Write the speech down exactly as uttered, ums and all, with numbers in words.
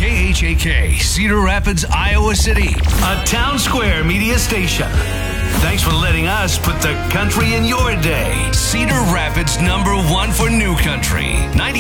K H A K, Cedar Rapids, Iowa City, a Town Square media station. Thanks for letting us put the country in your day. Cedar Rapids, number one for new country. ninety